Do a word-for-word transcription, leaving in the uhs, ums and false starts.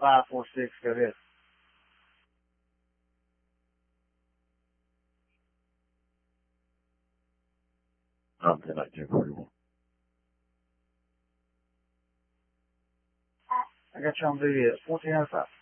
five four six. Go ahead. I'm ten nineteen forty-one. I got you on the uh, fourteen oh five.